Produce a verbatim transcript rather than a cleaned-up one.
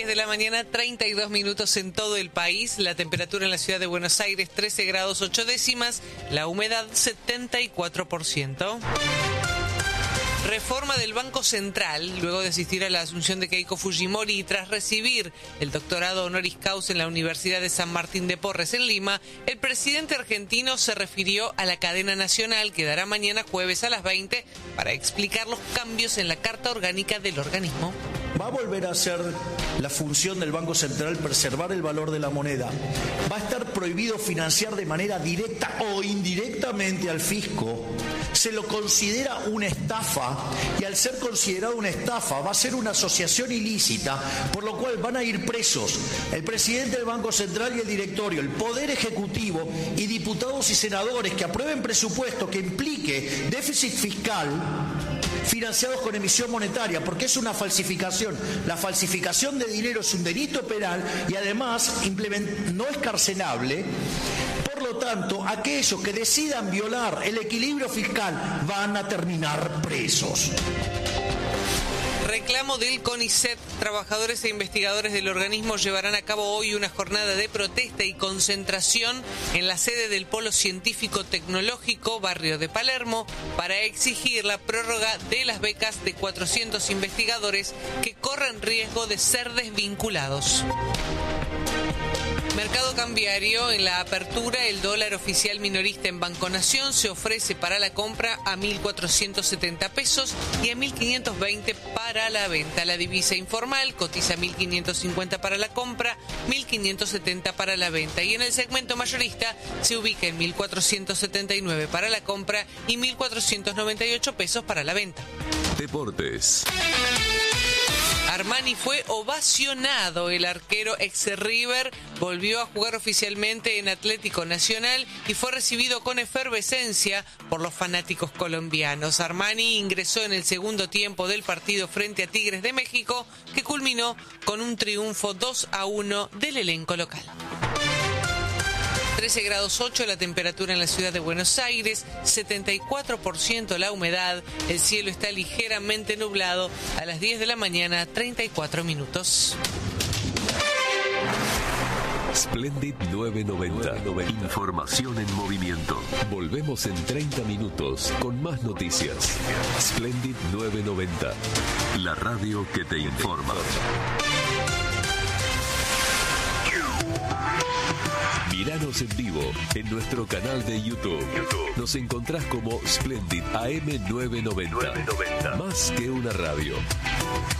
diez de la mañana, treinta y dos minutos en todo el país. La temperatura en la ciudad de Buenos Aires, trece grados ocho décimas. La humedad, setenta y cuatro por ciento. Reforma del Banco Central. Luego de asistir a la asunción de Keiko Fujimori y tras recibir el doctorado honoris causa en la Universidad de San Martín de Porres en Lima, el presidente argentino se refirió a la cadena nacional que dará mañana jueves a las veinte para explicar los cambios en la Carta Orgánica del organismo. Va a volver a ser la función del Banco Central preservar el valor de la moneda. Va a estar prohibido financiar de manera directa o indirectamente al fisco. Se lo considera una estafa y al ser considerado una estafa va a ser una asociación ilícita, por lo cual van a ir presos el presidente del Banco Central y el directorio, el Poder Ejecutivo y diputados y senadores que aprueben presupuesto que implique déficit fiscal financiados con emisión monetaria, porque es una falsificación. La falsificación de dinero es un delito penal y además no es carcelable. Por lo tanto, aquellos que decidan violar el equilibrio fiscal van a terminar presos. Reclamo del CONICET. Trabajadores e investigadores del organismo llevarán a cabo hoy una jornada de protesta y concentración en la sede del Polo Científico Tecnológico, barrio de Palermo, para exigir la prórroga de las becas de cuatrocientos investigadores que corren riesgo de ser desvinculados. Mercado cambiario. En la apertura, el dólar oficial minorista en Banco Nación se ofrece para la compra a mil cuatrocientos setenta pesos y a mil quinientos veinte para la venta. La divisa informal cotiza mil quinientos cincuenta para la compra, mil quinientos setenta para la venta. Y en el segmento mayorista se ubica en mil cuatrocientos setenta y nueve para la compra y mil cuatrocientos noventa y ocho pesos para la venta. Deportes. Armani fue ovacionado. El arquero ex River volvió a jugar oficialmente en Atlético Nacional y fue recibido con efervescencia por los fanáticos colombianos. Armani ingresó en el segundo tiempo del partido frente a Tigres de México, que culminó con un triunfo dos a uno del elenco local. trece grados ocho la temperatura en la ciudad de Buenos Aires, setenta y cuatro por ciento la humedad, el cielo está ligeramente nublado. A las diez de la mañana, treinta y cuatro minutos. Splendid novecientos noventa. Información en movimiento. Volvemos en treinta minutos con más noticias. Splendid novecientos noventa. La radio que te informa. Míranos en vivo en nuestro canal de YouTube. Nos encontrás como Splendid A M novecientos noventa. Más que una radio.